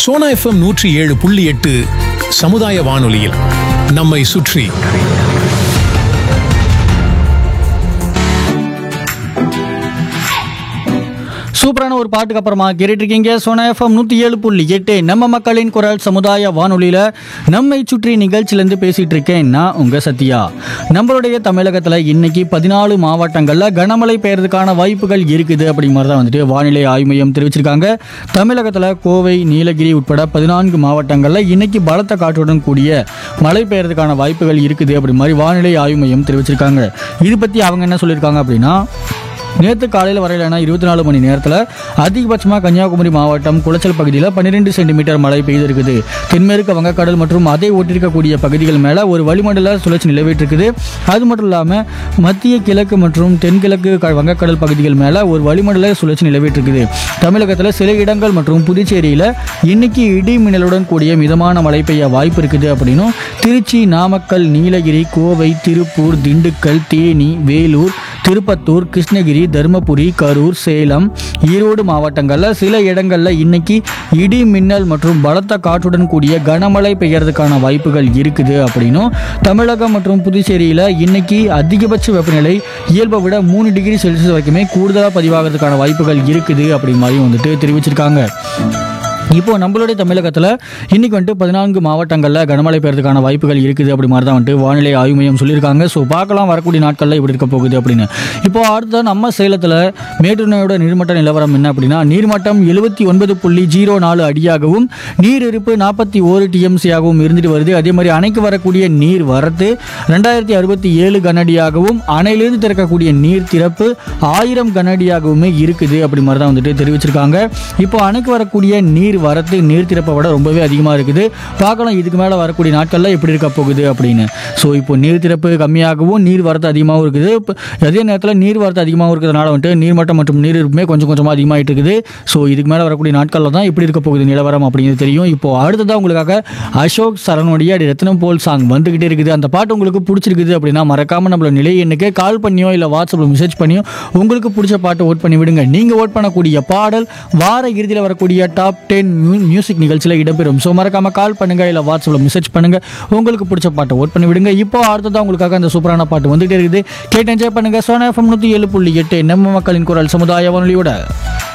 Sona FM 107.8 சமுதாய வானொலியில் நம்மை சுற்றி. சூப்பரான ஒரு பாட்டுக்கு அப்புறமா கேட்டுருக்கீங்க சோனா எஃப்எம் 107.8 நம்ம மக்களின் குரல் சமுதாய வானொலியில் நம்மை சுற்றி நிகழ்ச்சியிலேருந்து பேசிகிட்டு இருக்கேன் நான் உங்கள் சத்யா. நம்மளுடைய தமிழகத்தில் இன்னைக்கு 14 மாவட்டங்களில் கனமழை பெய்யறதுக்கான வாய்ப்புகள் இருக்குது அப்படிங்கிற மாதிரி தான் வந்துட்டு வானிலை ஆய்வு மையம் தெரிவிச்சிருக்காங்க. தமிழகத்தில் கோவை, நீலகிரி உட்பட 14 மாவட்டங்களில் இன்னைக்கு பலத்த காற்றுடன் கூடிய மழை பெய்யறதுக்கான வாய்ப்புகள் இருக்குது அப்படி மாதிரி வானிலை ஆய்வு மையம் தெரிவிச்சிருக்காங்க. இது பற்றி அவங்க என்ன சொல்லியிருக்காங்க அப்படின்னா, நேற்று காலையில் வரையிலான 24 மணி நேரத்தில் அதிகபட்சமாக கன்னியாகுமரி மாவட்டம் குளச்சல் பகுதியில் 12 சென்டிமீட்டர் மழை பெய்திருக்குது. தென்மேற்கு வங்கக்கடல் மற்றும் அதை ஒட்டிருக்கக்கூடிய பகுதிகள் மேலே ஒரு வளிமண்டல சுழற்சி நிலவிட்டிருக்குது. அது மட்டும் இல்லாமல் மத்திய கிழக்கு மற்றும் தென்கிழக்கு வங்கக்கடல் பகுதிகள் மேலே ஒரு வளிமண்டல சுழற்சி நிலவிட்டிருக்குது. தமிழகத்தில் சில இடங்கள் மற்றும் புதுச்சேரியில் இன்னைக்கு இடி மின்னலுடன் கூடிய மிதமான மழை பெய்ய வாய்ப்பு இருக்குது அப்படின்னும் திருச்சி, நாமக்கல், நீலகிரி, கோவை, திருப்பூர், திண்டுக்கல், தேனி, வேலூர், திருப்பத்தூர், கிருஷ்ணகிரி, தருமபுரி, கரூர், சேலம், ஈரோடு மாவட்டங்களில் சில இடங்களில் இன்னைக்கு இடி மின்னல் மற்றும் பலத்த காற்றுடன் கூடிய கனமழை பெய்யறதுக்கான வாய்ப்புகள் இருக்குது அப்படின்னும் தமிழகம் மற்றும் புதுச்சேரியில் இன்னைக்கு அதிகபட்ச வெப்பநிலை இயல்பை விட 3 டிகிரி செல்சியஸ் வரைக்குமே கூடுதலாக பதிவாகிறதுக்கான வாய்ப்புகள் இருக்குது அப்படி மாதிரி வந்துட்டு தெரிவிச்சிருக்காங்க. இப்போ நம்மளுடைய தமிழகத்தில் இன்னைக்கு வந்துட்டு 14 மாவட்டங்களில் கனமழை பெய்யறதுக்கான வாய்ப்புகள் இருக்குது அப்படி மாதிரி தான் வந்துட்டு வானிலை ஆய்வு மையம் சொல்லியிருக்காங்க. ஸோ பார்க்கலாம் வரக்கூடிய நாட்களில் இப்படி இருக்க போகுது அப்படின்னு. இப்போ அடுத்த நம்ம சேலத்தில் மேட்டூர் அணையோட நீர்மட்ட நிலவரம் என்ன அப்படின்னா, நீர்மட்டம் 79.04 அடியாகவும் நீர் இருப்பு 41 டிஎம்சியாகவும் இருந்துட்டு வருது. அதே மாதிரி அணைக்கு வரக்கூடிய நீர் வரத்து 2067 கனஅடியாகவும் அணையிலிருந்து திறக்கக்கூடிய நீர் திறப்பு 1000 கனஅடியாகவுமே இருக்குது அப்படி மாதிரி தான் வந்துட்டு தெரிவிச்சிருக்காங்க. இப்போ அணைக்கு வரக்கூடிய நீர் வரத்து நீர் திறப்பை விட ரொம்பவே அதிகமாக இருக்குது. பார்க்கலாம் இதுக்கு மேலே வரக்கூடிய நாட்களில் எப்படி இருக்க போகுது அப்படின்னு. ஸோ இப்போ நீர் திறப்பு கம்மியாகவும் நீர் வரத்து அதிகமாகவும் இருக்குது. அதே நேரத்தில் நீர் வரத்து அதிகமாகவும் இருக்கிறதுனால வந்துட்டு நீர்மட்டம் மற்றும் நீர் இருப்புமே கொஞ்சம் கொஞ்சமாக அதிகமாகிட்டு இருக்குது. ஸோ இதுக்கு மேலே வரக்கூடிய நாட்களில் தான் எப்படி இருக்க போகுது நிலவரம் அப்படிங்கிறது தெரியும். இப்போ அடுத்ததான் உங்களுக்காக அசோக் சரணுடைய ரத்னம் போல் சாங் வந்துகிட்டே இருக்குது. அந்த பாட்டு உங்களுக்கு பிடிச்சிருக்குது அப்படின்னா மறக்காமல் நம்மளோட நிலை எண்ணுக்கு கால் பண்ணியோ இல்லை வாட்ஸ்அப்பில் மெசேஜ் பண்ணியோ உங்களுக்கு பிடிச்ச பாட்டை ஓட் பண்ணி விடுங்க. நீங்கள் ஓட் பண்ணக்கூடிய பாடல் வார இறுதியில் வரக்கூடிய டாப் 10 மியூசிக் நிகழ்ச்சியில் இடம்பெறும். ஸோ மறக்காம கால் பண்ணுங்க இல்லை வாட்ஸ்அப்பில் மெசேஜ் பண்ணுங்க, உங்களுக்கு பிடிச்ச பாட்டை ஓட் பண்ணி விடுங்க. இப்போ அடுத்ததான் உங்களுக்காக அந்த சூப்பரான பாட்டு வந்துட்டே இருக்குது. கேட்டு என்ஜாய் பண்ணுங்க. சோனா எஃப்எம் 107.8 நம்ம மக்களின் குரல் சமுதாய வானொலியோட.